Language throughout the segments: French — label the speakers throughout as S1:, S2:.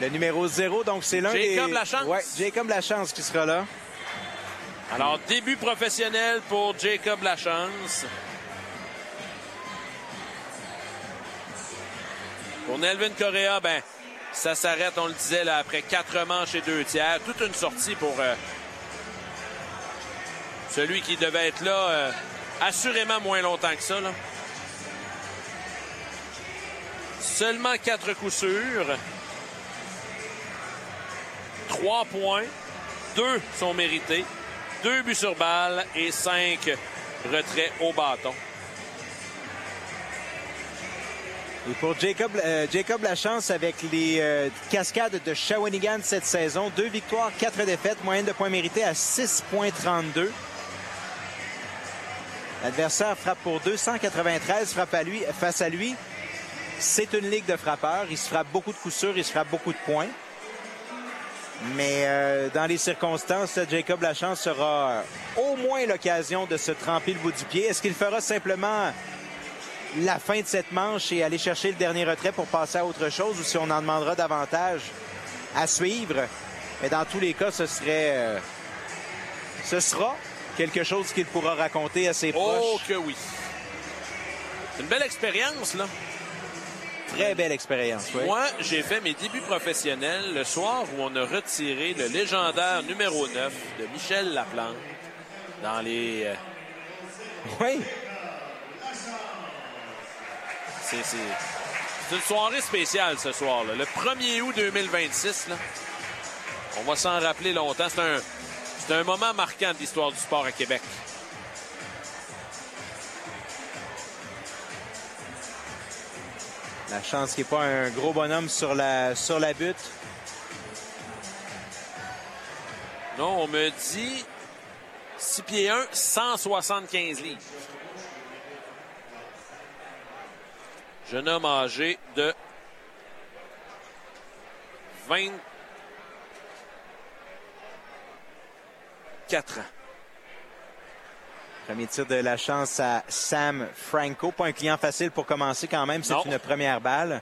S1: Le numéro 0, donc c'est l'un
S2: Jacob Lachance.
S1: Ouais, Jacob Lachance qui sera là.
S2: Alors, début professionnel pour Jacob Lachance. Pour Nelvin Correa, ben, ça s'arrête, on le disait, là, après 4 manches et 2 tiers. Toute une sortie pour celui qui devait être là assurément moins longtemps que ça, là. Seulement 4 coups sûrs. 3 points. 2 sont mérités. 2 buts sur balle et 5 retraits au bâton.
S1: Et pour Jacob Lachance, avec les cascades de Shawinigan cette saison, 2 victoires, 4 défaites, moyenne de points mérités à 6,32. L'adversaire frappe pour 293, face à lui. C'est une ligue de frappeurs. Il se frappe beaucoup de coups sûrs, il se frappe beaucoup de points. Mais dans les circonstances, Jacob Lachance aura au moins l'occasion de se tremper le bout du pied. Est-ce qu'il fera simplement la fin de cette manche et aller chercher le dernier retrait pour passer à autre chose, ou si on en demandera davantage à suivre? Mais dans tous les cas, ce sera quelque chose qu'il pourra raconter à ses proches.
S2: Oh que oui! C'est une belle expérience, là.
S1: Très belle expérience, oui.
S2: Moi, j'ai fait mes débuts professionnels le soir où on a retiré le légendaire numéro 9 de Michel Laplante dans les...
S1: Oui.
S2: C'est une soirée spéciale ce soir-là. Le 1er août 2026, là, on va s'en rappeler longtemps. C'est un moment marquant de l'histoire du sport à Québec.
S1: Lachance qui n'est pas un gros bonhomme sur la butte.
S2: Non, on me dit 6 pieds 1, 175 livres. Jeune homme âgé de 24 ans.
S1: Premier tir de Lachance à Sam Franco. Pas un client facile pour commencer quand même. C'est une première balle.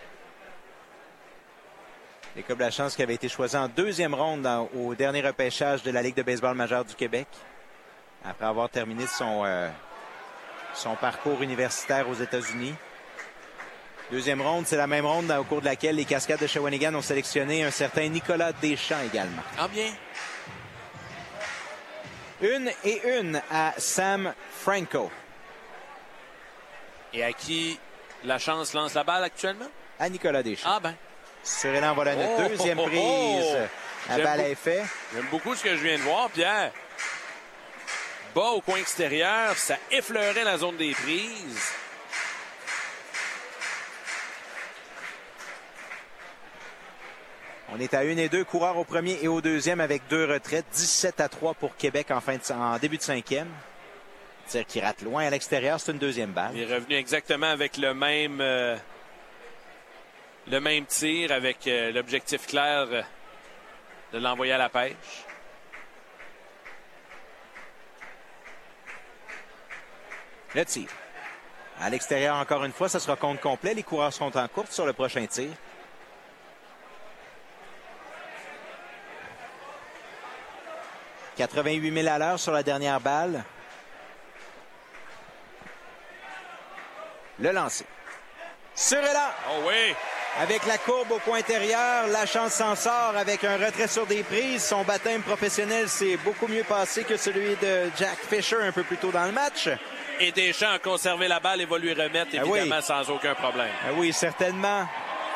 S1: Jacob Lachance qui avait été choisi en 2e ronde au dernier repêchage de la Ligue de baseball majeure du Québec. Après avoir terminé son parcours universitaire aux États-Unis. 2e ronde, c'est la même ronde au cours de laquelle les Cascades de Shawinigan ont sélectionné un certain Nicolas Deschamps également.
S2: Ah bien.
S1: 1-1 à Sam Franco.
S2: Et à qui Lachance lance la balle actuellement?
S1: À Nicolas Deschamps.
S2: Ah ben.
S1: Sur Élan, voilà notre deuxième prise. La balle à effet.
S2: J'aime beaucoup ce que je viens de voir, Pierre. Bas au coin extérieur, ça effleurait la zone des prises.
S1: On est à 1 et 2 coureurs au premier et au deuxième avec 2 retraites. 17-3 pour Québec en début de 5e. Tir qui rate loin à l'extérieur, c'est une 2e balle.
S2: Il est revenu exactement avec le même tir, avec l'objectif clair de l'envoyer à la pêche.
S1: Le tir. À l'extérieur, encore une fois, ça sera compte complet. Les coureurs seront en course sur le prochain tir. « 88 000 à l'heure sur la dernière balle. Le lancer. Sur et là.
S2: Oh oui.
S1: Avec la courbe au coin intérieur, Lachance s'en sort avec un retrait sur des prises. Son baptême professionnel s'est beaucoup mieux passé que celui de Jack Fisher un peu plus tôt dans le match.
S2: Et Deschamps a conservé la balle et va lui remettre, évidemment, sans aucun problème.
S1: Oui, certainement.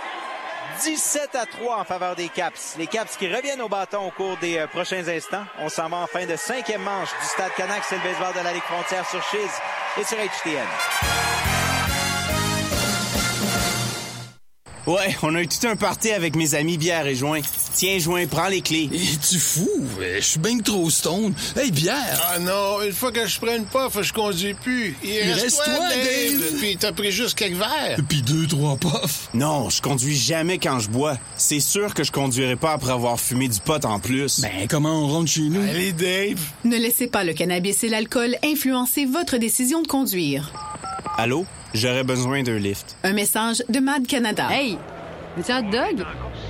S1: 17-3 en faveur des Caps. Les Caps qui reviennent au bâton au cours des prochains instants. On s'en va en fin de 5e manche du Stade Canac. C'est le baseball de la Ligue Frontière sur Chiz et sur HTN.
S3: Ouais, on a eu tout un party avec mes amis bière et joint. Tiens, joint, prends les clés.
S4: Es-tu fou? Je suis bien trop stone. Hey, bière!
S5: Ah non, une fois que je prends une puff, je conduis plus. Il reste toi, Dave! Puis t'as pris juste quelques verres.
S4: Puis 2-3 puffs.
S3: Non, je conduis jamais quand je bois. C'est sûr que je conduirai pas après avoir fumé du pot en plus.
S4: Ben, comment on rentre chez nous?
S5: Allez, Dave!
S6: Ne laissez pas le cannabis et l'alcool influencer votre décision de conduire.
S3: Allô? J'aurais besoin d'un lift.
S6: Un message de MAD Canada.
S7: Hey! Veux-tu un hot dog?